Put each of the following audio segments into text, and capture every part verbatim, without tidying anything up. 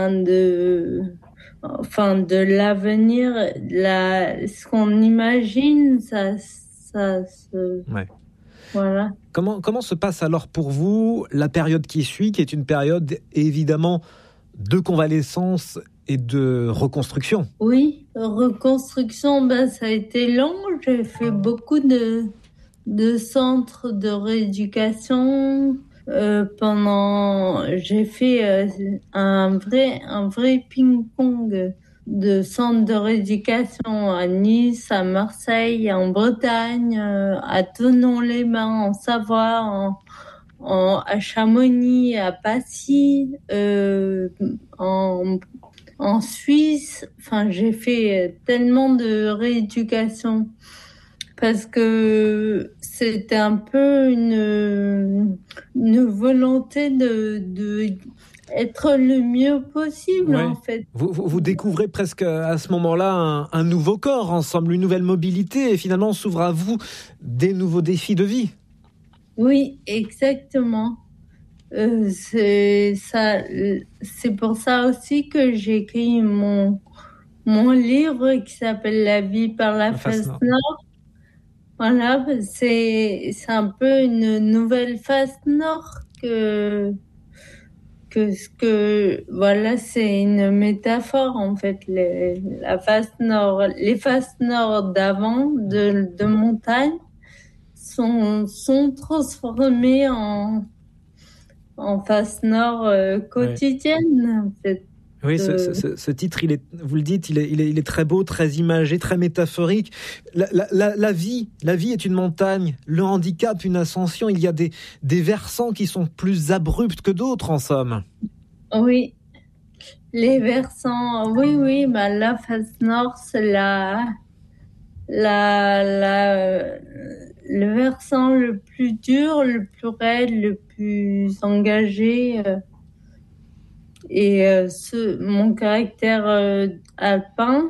enfin de, enfin de l'avenir, la, ce qu'on imagine, ça, ça se, Ouais. voilà. Comment, comment se passe alors pour vous la période qui suit, qui est une période évidemment de convalescence et de reconstruction? Oui, reconstruction, ben, ça a été long. J'ai fait beaucoup de, de centres de rééducation. Euh, pendant, j'ai fait euh, un vrai, un vrai ping-pong de centres de rééducation à Nice, à Marseille, en Bretagne, euh, à Thonon-les-Bains, en Savoie, en, en, à Chamonix, à Passy, euh, en en Suisse. Enfin, j'ai fait tellement de rééducation parce que c'était un peu une, une volonté de, de être le mieux possible, Ouais. en fait. Vous, vous, vous découvrez presque à ce moment-là un, un nouveau corps ensemble, une nouvelle mobilité, et finalement s'ouvrent à vous des nouveaux défis de vie. Oui, exactement. Euh, c'est ça, c'est pour ça aussi que j'ai écrit mon, mon livre qui s'appelle La vie par la face nord. Voilà, c'est, c'est un peu une nouvelle face nord que, que ce que, voilà, c'est une métaphore, en fait, les, la face nord, les faces nord d'avant, de, de montagne, sont, sont transformées en, en face nord euh, quotidienne, en fait. Oui, ce, Euh, ce, ce titre, il est, vous le dites, il est, il, est, il est très beau, très imagé, très métaphorique. La, la, la, la vie, la vie est une montagne, le handicap, une ascension. Il y a des, des versants qui sont plus abrupts que d'autres, en somme. Oui, les versants, oui, oui, bah, la face nord, c'est la, la, la, le versant le plus dur, le plus raide, le plus engagé. Euh, et euh, ce, mon caractère euh, alpin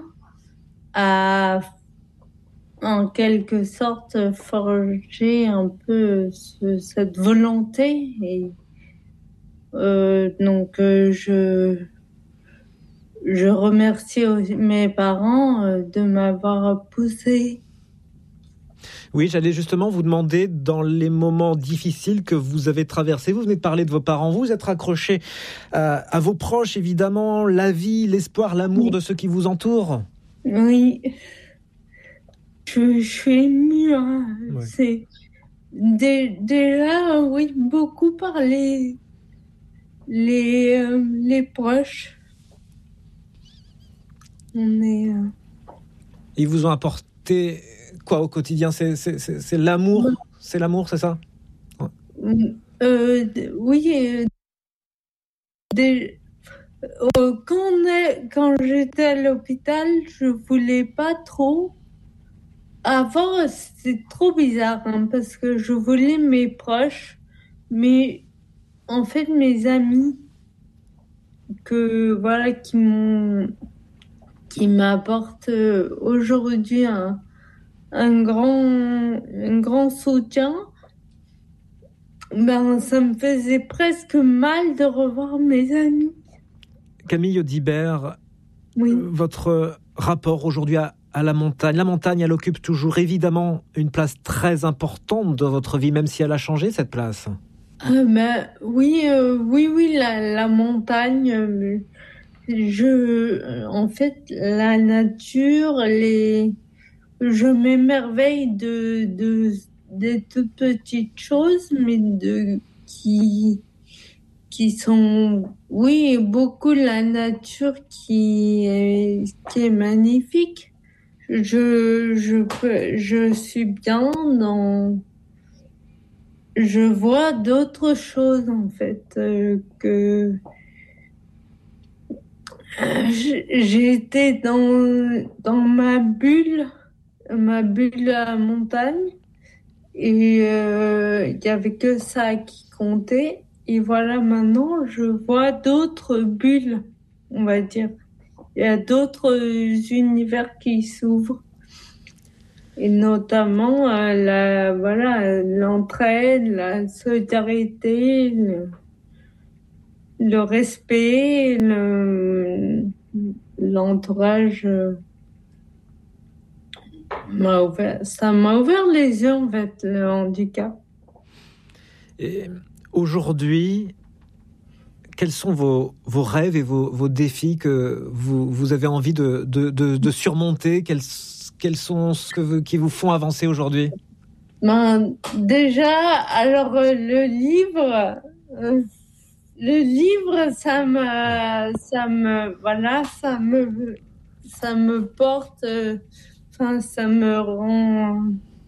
a en quelque sorte forgé un peu ce, cette volonté. Et euh, donc euh, je, je remercie aussi mes parents euh, de m'avoir poussé. Oui, j'allais justement vous demander, dans les moments difficiles que vous avez traversés, vous venez de parler de vos parents, vous êtes raccroché à, à vos proches, évidemment, la vie, l'espoir, l'amour de ceux qui vous entourent. Oui, je, je suis émue. Hein. Ouais. C'est dé, déjà, oui, beaucoup par les, les, euh, les proches. On est... Euh... Ils vous ont apporté quoi au quotidien? C'est, c'est, c'est, c'est l'amour, c'est l'amour, c'est ça? Ouais. Euh, oui, euh, des, euh, quand, on est, quand j'étais à l'hôpital, je voulais pas trop. Avant, c'était trop bizarre hein, parce que je voulais mes proches, mais en fait, mes amis que voilà qui m'ont qui m'apportent aujourd'hui un, un grand un grand soutien. Ben, ça me faisait presque mal de revoir mes amis. Camille Audibert, Oui. votre rapport aujourd'hui à, à la montagne, la montagne, elle occupe toujours évidemment une place très importante dans votre vie, même si elle a changé cette place. Ah ben, oui, euh, oui, oui, la, la montagne. Euh, je, en fait, la nature, les, je m'émerveille de, de, des toutes petites choses, mais de qui qui sont, oui, beaucoup la nature qui est, qui est magnifique. Je, je peux, je suis bien dans, je vois d'autres choses, en fait, euh, que, euh, j'ai été dans, dans ma bulle, ma bulle à montagne, et euh, il y avait que ça qui comptait. Et voilà, maintenant, je vois d'autres bulles, on va dire. Il y a d'autres univers qui s'ouvrent. Et notamment, euh, la, voilà, l'entraide, la solidarité, le, le respect, le, l'entourage euh, m'a ouvert, ça m'a ouvert les yeux, en fait, le handicap. Et aujourd'hui, quels sont vos, vos rêves et vos, vos défis que vous, vous avez envie de, de, de, de surmonter? Quels, quels sont ceux que vous, qui vous font avancer aujourd'hui? Ben, déjà, alors euh, le livre, euh, le livre, ça me, ça me, voilà, ça me, ça me porte, enfin, euh, ça me rend,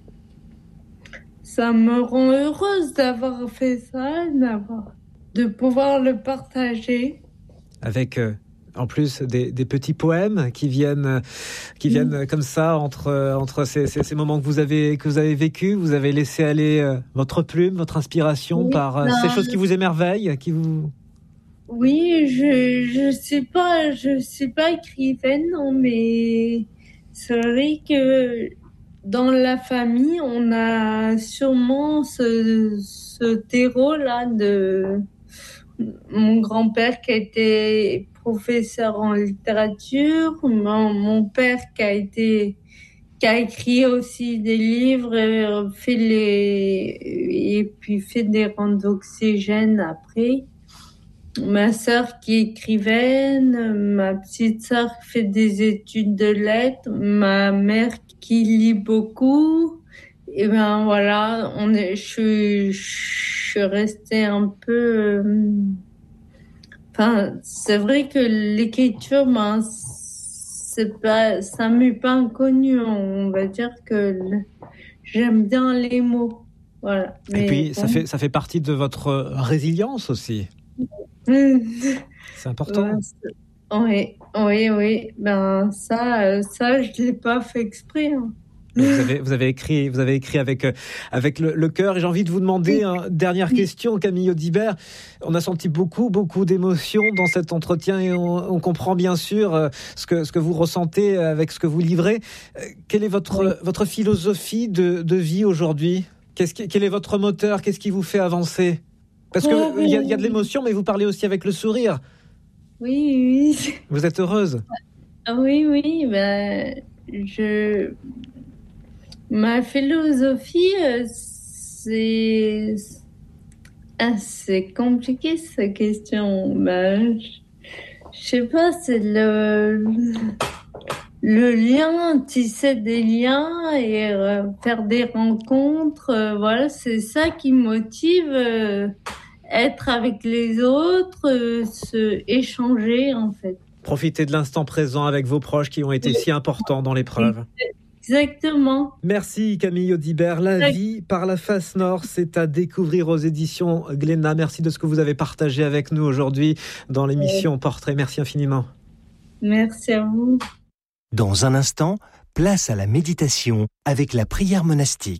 ça me rend heureuse d'avoir fait ça, d'avoir, de pouvoir le partager. Avec euh, en plus des, des petits poèmes qui viennent, qui viennent mmh. comme ça entre entre ces, ces, ces moments que vous avez que vous avez vécu. Vous avez laissé aller euh, votre plume, votre inspiration oui, par euh, ces choses qui vous émerveillent, qui vous. Oui, je je sais pas, je suis pas écrivaine, non, mais c'est vrai que dans la famille, on a sûrement ce, ce terreau-là de mon grand-père qui a été professeur en littérature, mon, mon père qui a été qui a écrit aussi des livres, fait les et puis fait des rangs d'oxygène après. Ma sœur qui est écrivaine, ma petite sœur qui fait des études de lettres, ma mère qui lit beaucoup. Et ben voilà, on est, je, je suis restée un peu. Euh, enfin, c'est vrai que l'écriture, ben, c'est pas, ça m'est pas inconnu. On va dire que le, j'aime bien les mots. Voilà. Et mais puis, bon. ça fait, ça fait partie de votre résilience aussi. C'est important. Oui, oui, oui. Ben ça, ça, je l'ai pas fait exprès. Hein. Vous avez, vous avez écrit, vous avez écrit avec avec le, le cœur. Et j'ai envie de vous demander une hein, dernière oui. question, Camille Audibert. On a senti beaucoup, beaucoup d'émotions dans cet entretien et on, on comprend bien sûr euh, ce que ce que vous ressentez avec ce que vous livrez. Euh, quelle est votre oui. votre philosophie de, de vie aujourd'hui? Qu'est-ce qui, quel est votre moteur? Qu'est-ce qui vous fait avancer? Parce qu'il oh, oui. y, a, y a de l'émotion, mais vous parlez aussi avec le sourire. Oui, oui. Vous êtes heureuse? Oui, oui. Ben, je... Ma philosophie, c'est... Ah, c'est compliqué, cette question. Ben, je... je sais pas, c'est le... le lien, tisser des liens et euh, faire des rencontres. Euh, voilà, c'est ça qui motive... Euh... être avec les autres, euh, se échanger en fait. Profiter de l'instant présent avec vos proches qui ont été si importants dans l'épreuve. Exactement. Merci Camille Audibert. La Exactement. Vie par la face nord, c'est à découvrir aux éditions Glénat. Merci de ce que vous avez partagé avec nous aujourd'hui dans l'émission ouais. Portrait. Merci infiniment. Merci à vous. Dans un instant, place à la méditation avec la prière monastique.